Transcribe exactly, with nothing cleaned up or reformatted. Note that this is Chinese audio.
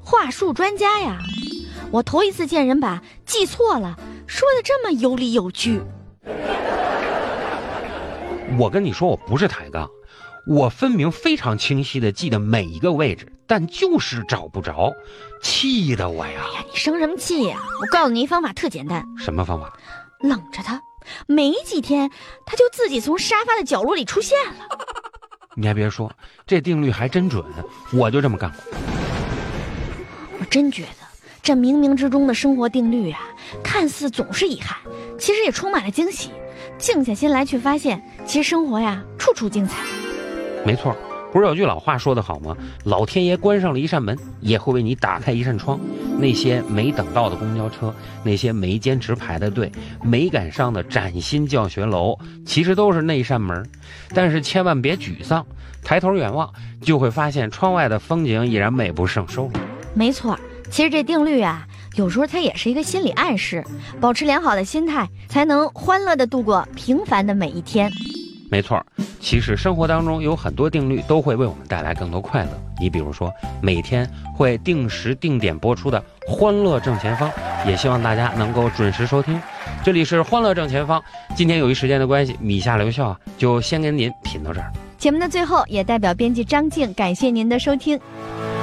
话术专家呀。我头一次见人把记错了说的这么有理有据。 我跟你说，我不是抬杠，我分明非常清晰的记得每一个位置，但就是找不着，气得我呀！ 哎呀，你生什么气呀？我告诉你一方法特简单。 什么方法？ 冷着他，没几天他就自己从沙发的角落里出现了。 你还别说，这定律还真准，我就这么干过。 我真觉得这冥冥之中的生活定律啊，看似总是遗憾，其实也充满了惊喜。静下心来去发现，其实生活呀处处精彩。 没错，不是有句老话说得好吗？老天爷关上了一扇门，也会为你打开一扇窗。那些没等到的公交车，那些没坚持排的队，没赶上的崭新教学楼，其实都是那扇门。但是千万别沮丧，抬头远望，就会发现窗外的风景已然美不胜收。 没错，其实这定律啊，有时候它也是一个心理暗示，保持良好的心态，才能欢乐地度过平凡的每一天。 没错，其实生活当中有很多定律都会为我们带来更多快乐。你比如说，每天会定时定点播出的《欢乐正前方》，也希望大家能够准时收听。这里是《欢乐正前方》，今天由于时间的关系，米下留校啊，就先跟您品到这儿。 节目的最后，也代表编辑张静感谢您的收听。